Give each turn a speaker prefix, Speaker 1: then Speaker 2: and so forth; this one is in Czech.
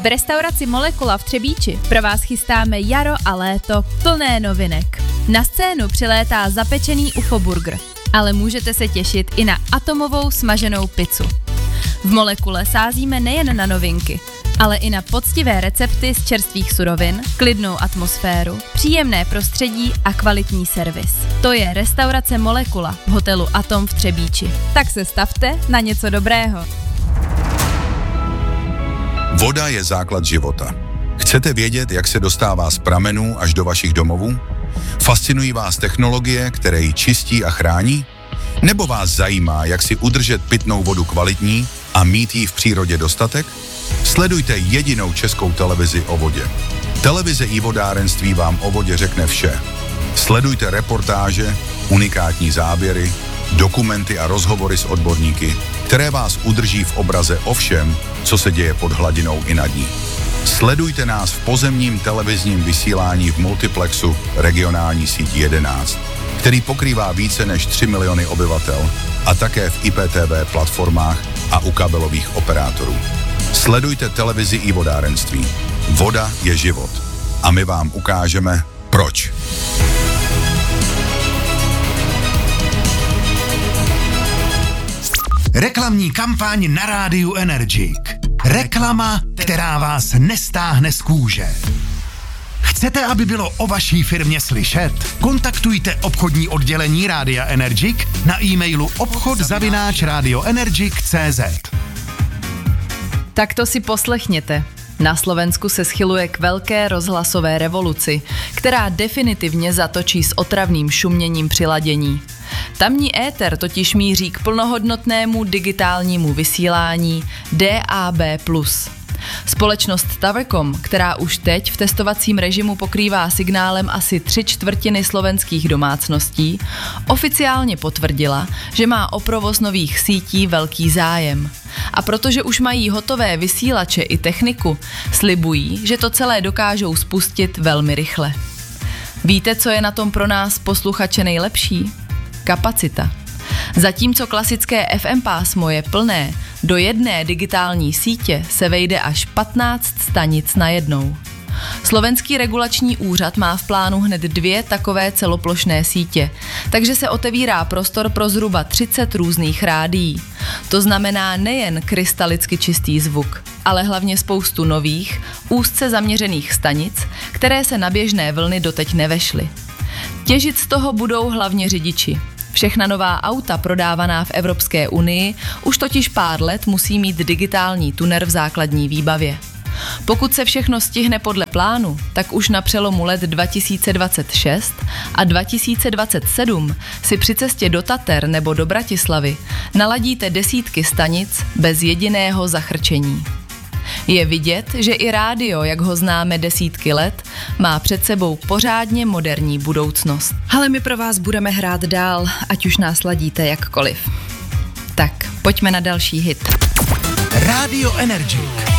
Speaker 1: V restauraci Molekula v Třebíči pro vás chystáme jaro a léto plné novinek. Na scénu přilétá zapečený UFO burger, ale můžete se těšit i na atomovou smaženou pizzu. V Molekule sázíme nejen na novinky, ale i na poctivé recepty z čerstvých surovin, klidnou atmosféru, příjemné prostředí a kvalitní servis. To je restaurace Molekula v hotelu Atom v Třebíči. Tak se stavte na něco dobrého.
Speaker 2: Voda je základ života. Chcete vědět, jak se dostává z pramenů až do vašich domovů? Fascinují vás technologie, které ji čistí a chrání? Nebo vás zajímá, jak si udržet pitnou vodu kvalitní a mít jí v přírodě dostatek? Sledujte jedinou českou televizi o vodě. Televize iVodárenství vám o vodě řekne vše. Sledujte reportáže, unikátní záběry, dokumenty a rozhovory s odborníky, které vás udrží v obraze o všem, co se děje pod hladinou i nad ní. Sledujte nás v pozemním televizním vysílání v multiplexu regionální síť 11, který pokrývá více než 3 miliony obyvatel a také v IPTV platformách a u kabelových operátorů. Sledujte televizi iVodárenství. Voda je život. A my vám ukážeme, proč.
Speaker 3: Reklamní kampaň na rádiu Energik. Reklama, která vás nestáhne z kůže. Chcete, aby bylo o vaší firmě slyšet? Kontaktujte obchodní oddělení Rádia Energik na e-mailu obchod@radioenergik.cz.
Speaker 4: Tak to si poslechněte. Na Slovensku se schyluje k velké rozhlasové revoluci, která definitivně zatočí s otravným šuměním při ladění. Tamní éter totiž míří k plnohodnotnému digitálnímu vysílání DAB+. Společnost Tavercom, která už teď v testovacím režimu pokrývá signálem asi 3/4 slovenských domácností, oficiálně potvrdila, že má o provoz nových sítí velký zájem. A protože už mají hotové vysílače i techniku, slibují, že to celé dokážou spustit velmi rychle. Víte, co je na tom pro nás posluchače nejlepší? Kapacita. Zatímco klasické FM pásmo je plné, do jedné digitální sítě se vejde až 15 stanic najednou. Slovenský regulační úřad má v plánu hned 2 takové celoplošné sítě, takže se otevírá prostor pro zhruba 30 různých rádií. To znamená nejen krystalicky čistý zvuk, ale hlavně spoustu nových, úzce zaměřených stanic, které se na běžné vlny doteď nevešly. Těžit z toho budou hlavně řidiči. Všechna nová auta prodávaná v Evropské unii už totiž pár let musí mít digitální tuner v základní výbavě. Pokud se všechno stihne podle plánu, tak už na přelomu let 2026 a 2027 si při cestě do Tater nebo do Bratislavy naladíte desítky stanic bez jediného zachrčení. Je vidět, že i rádio, jak ho známe desítky let, má před sebou pořádně moderní budoucnost. Ale my pro vás budeme hrát dál, ať už nás ladíte jakkoliv. Tak, pojďme na další hit.
Speaker 3: Rádio Energik.